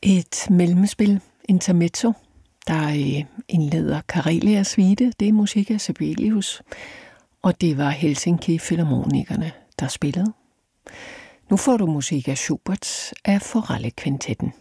Et mellemspil, intermezzo, der indleder Karelias suite. Det er musik af Sibelius, og det var Helsinki Filharmonikerne, der spillede. Nu får du musik af Schubert af Forelle Kvintetten.